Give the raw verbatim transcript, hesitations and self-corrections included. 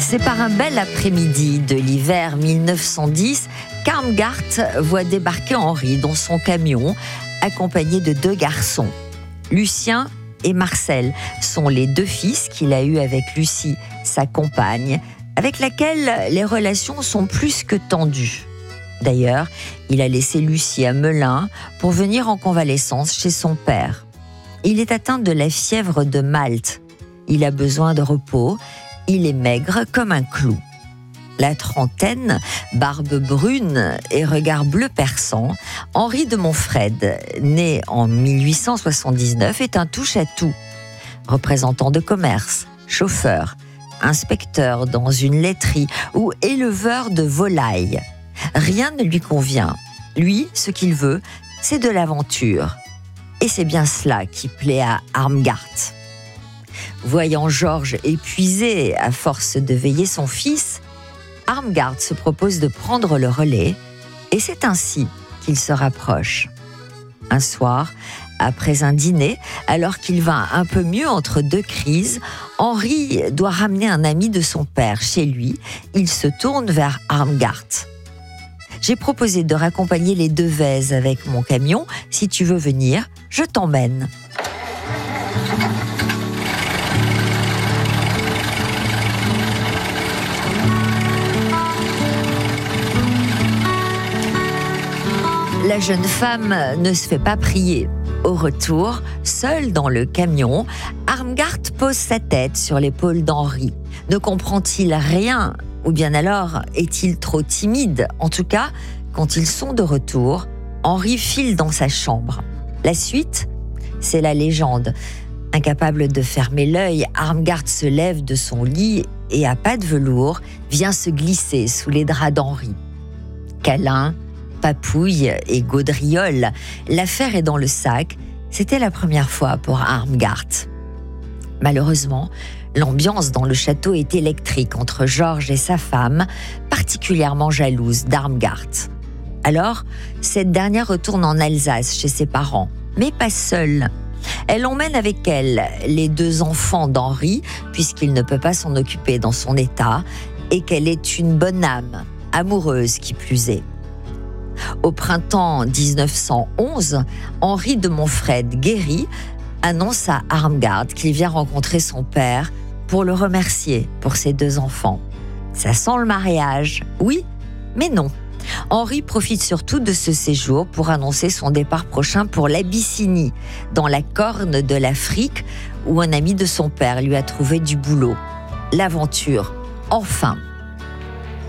C'est par un bel après-midi de l'hiver mille neuf cent dix qu'Armgard voit débarquer Henri dans son camion, accompagné de deux garçons. Lucien et Marcel sont les deux fils qu'il a eus avec Lucie, sa compagne, avec laquelle les relations sont plus que tendues. D'ailleurs, il a laissé Lucie à Melun pour venir en convalescence chez son père. Il est atteint de la fièvre de Malte. Il a besoin de repos. Il est maigre comme un clou. La trentaine, barbe brune et regard bleu perçant, Henri de Montfred, né en mille huit cent soixante-dix-neuf, est un touche-à-tout. Représentant de commerce, chauffeur, inspecteur dans une laiterie ou éleveur de volailles. Rien ne lui convient. Lui, ce qu'il veut, c'est de l'aventure. Et c'est bien cela qui plaît à Armgard. Voyant Georges épuisé à force de veiller son fils, Armgard se propose de prendre le relais et c'est ainsi qu'il se rapproche. Un soir, après un dîner, alors qu'il va un peu mieux entre deux crises, Henri doit ramener un ami de son père chez lui. Il se tourne vers Armgard. « J'ai proposé de raccompagner les Devèze avec mon camion. Si tu veux venir, je t'emmène. » La jeune femme ne se fait pas prier. Au retour, seule dans le camion, Armgard pose sa tête sur l'épaule d'Henri. Ne comprend-il rien? Ou bien alors est-il trop timide? En tout cas, quand ils sont de retour, Henri file dans sa chambre. La suite, c'est la légende. Incapable de fermer l'œil, Armgard se lève de son lit et à pas de velours, vient se glisser sous les draps d'Henri. Câlin, papouille et gaudriole, l'affaire est dans le sac. C'était la première fois pour Armgard. Malheureusement, l'ambiance dans le château est électrique entre Georges et sa femme, particulièrement jalouse d'Armgard. Alors, cette dernière retourne en Alsace chez ses parents, mais pas seule. Elle emmène avec elle les deux enfants d'Henri, puisqu'il ne peut pas s'en occuper dans son état, et qu'elle est une bonne âme, amoureuse qui plus est. Au printemps dix-neuf cent onze, Henri de Montfred, guéri, annonce à Armgard qu'il vient rencontrer son père pour le remercier pour ses deux enfants. Ça sent le mariage, oui, mais non. Henri profite surtout de ce séjour pour annoncer son départ prochain pour l'Abyssinie, dans la corne de l'Afrique, où un ami de son père lui a trouvé du boulot. L'aventure, enfin.